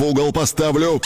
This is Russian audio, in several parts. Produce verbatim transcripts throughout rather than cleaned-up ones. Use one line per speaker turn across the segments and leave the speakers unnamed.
в угол поставлю.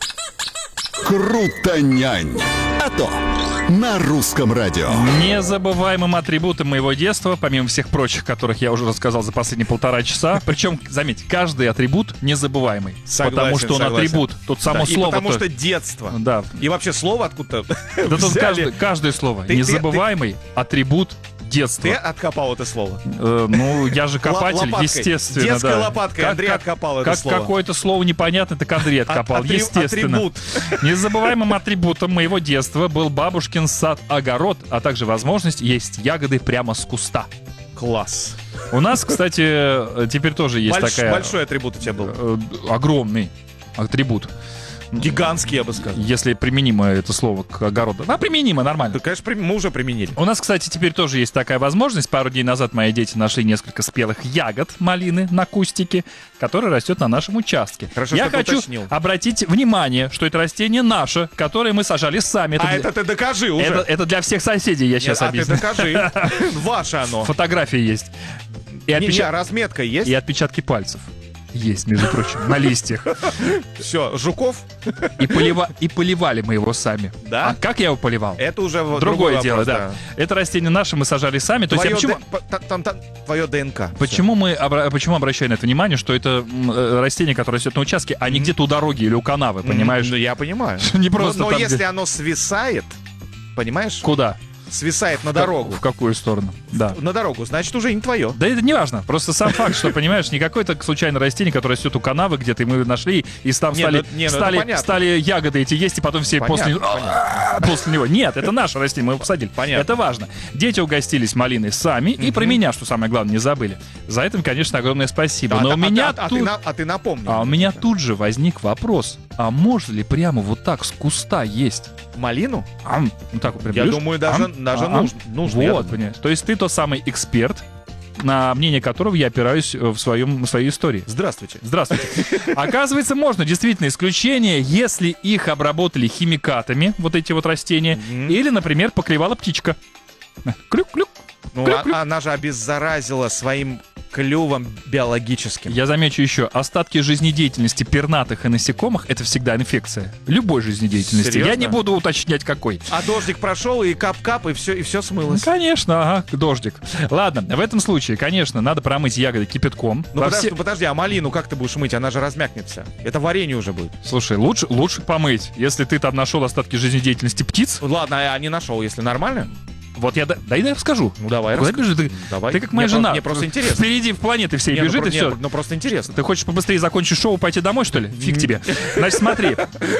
Крутонянь. А то на русском радио.
Незабываемым атрибутом моего детства, помимо всех прочих, которых я уже рассказал за последние полтора часа. Причем, заметь, каждый атрибут незабываемый.
Согласен,
потому что он
согласен.
атрибут. Тут само
Да, и
слово.
потому что детство.
Да.
И вообще слово откуда-то
Да тут
взяли.
каждый- каждое слово.
Ты- ты-
Незабываемый атрибут детства.
Ты откопал это слово.
Э, ну, я же копатель,
Лопаткой.
естественно.
Детской
да.
лопаткой
Как-
Андрей
как-
откопал это
как
слово.
какое-то слово непонятное, так Андрей откопал,
Атри-
естественно.
Атрибут.
Незабываемым атрибутом моего детства был бабушкин сад-огород, а также возможность есть ягоды прямо с куста.
Класс.
У нас, кстати, э, теперь тоже есть
Больш-
такая...
Большой атрибут у тебя был.
э, огромный атрибут.
Гигантский, я бы сказал.
Если применимо это слово к огороду. А, применимо, нормально.
Да, конечно, при- мы уже применили.
У нас, кстати, теперь тоже есть такая возможность. Пару дней назад мои дети нашли несколько спелых ягод малины на кустике, который растет на нашем участке.
Хорошо,
Я
что ты
хочу
уточнил.
обратить внимание, что это растение наше, которое мы сажали сами.
А
для-
это ты докажи уже.
это, это для всех соседей, я сейчас
Нет, а ты
объясню.
докажи. Ваше оно.
Фотографии есть. И,
Не, не,
отпечат-
разметка есть?
и отпечатки пальцев. Есть, между прочим, на листьях.
Все, Жуков,
И, полива... и поливали мы его сами.
Да?
А как я его поливал?
это уже вот
Другое
другой
дело,
вопрос,
да. Это растение наше мы сажали сами. То есть я
Твое,
почему...
Д- по- та- там- там- твое ДНК.
Почему мы обра- почему обращаю на это внимание, что это м, э, растение, которое растет на участке, а не где-то у дороги или у канавы,
Всё.
понимаешь?
Ну, я понимаю.
Не просто
Но, но
там,
если
где-
оно свисает, понимаешь?
Куда?
Свисает на дорогу.
В какую сторону? Да.
На дорогу, значит, уже не твое.
Да это не важно. Просто сам факт, что, понимаешь, не какое-то случайное растение, которое растет у канавы где-то, и мы нашли, и там
Не,
стали,
ну- не, ну это
стали,
понятно.
стали ягоды эти есть, и потом все
Понятно,
после, после него. Нет, это наше растение, мы его посадили.
Понятно.
Это важно. Дети угостились малиной сами, и про меня, что самое главное, не забыли. За это, им, конечно, огромное спасибо.
А,
Но
а-
у меня
а- а
тут...
ты на- а ты напомни.
А у меня тут же возник вопрос, а можно ли прямо вот так с куста есть?
Малину?
Ам, вот так вот прям
Я
берешь,
думаю, даже-
ам,
даже
ам.
нужно- нужно, я
Вот,
думаю.
понимаешь. То есть ты тот самый эксперт, на мнение которого я опираюсь э, в, своем, в своей истории.
Здравствуйте.
Здравствуйте. Оказывается, можно действительно исключение, если их обработали химикатами, вот эти вот растения, или, например, поклевала птичка. Клюк-клюк.
Ну,
Клюк-клюк.
а- она же обеззаразила своим клювом биологическим.
Я замечу еще, остатки жизнедеятельности пернатых и насекомых — это всегда инфекция. Любой жизнедеятельности.
Серьезно?
Я не буду уточнять, какой.
А дождик прошел, и кап-кап, и все, и все
Ну,
смылось.
конечно, ага, дождик. Ладно, в этом случае, конечно, надо промыть ягоды кипятком.
Ну
Во
подожди,
все-
подожди, а малину как ты будешь мыть? Она же размякнется. Это варенье уже будет.
Слушай, лучше, лучше помыть. Если ты там нашел остатки жизнедеятельности птиц,
Ну, ладно, я не нашел, если нормально.
вот я... да- Дай, дай я скажу.
Ну давай,
Куда
раска-
бежишь? Ты,
Давай.
ты как моя
Мне про-
жена.
мне просто интересно.
Впереди в планеты все
Не, ну,
бежит,
про-
и все.
не, ну просто интересно.
Ты хочешь побыстрее закончить шоу, пойти домой, что ли? Фиг тебе. Значит, смотри.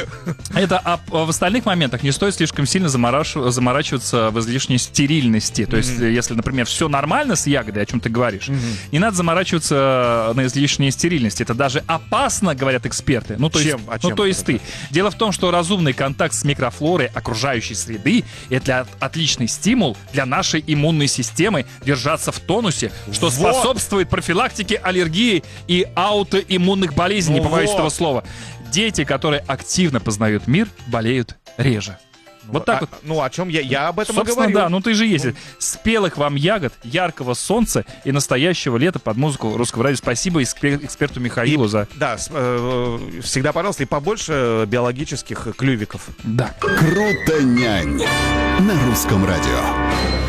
Это а в остальных моментах не стоит слишком сильно замораш- заморачиваться в излишней стерильности. То есть, если, например, все нормально с ягодой, о чем ты говоришь, не надо заморачиваться на излишней стерильности. Это даже опасно, говорят эксперты. Ну, то есть,
Чем? А
ну,
чем
то есть
это?
ты. Дело в том, что разумный контакт с микрофлорой окружающей среды — это отличный стимул для нашей иммунной системы держаться в тонусе, что
Вот.
способствует профилактике аллергии и аутоиммунных болезней, не
Ну
побоюсь
вот.
этого слова. Дети, которые активно познают мир, болеют реже. Вот так
А-
вот.
Ну, о чем я? Я об этом и
Собственно,
говорю.
да, ну ты же есть. Спелых вам ягод, яркого солнца и настоящего лета под музыку русского радио. Спасибо экспер- эксперту Михаилу за...
Да, с- э, всегда, пожалуйста, и побольше биологических клювиков.
Да.
Крутонянь на русском радио.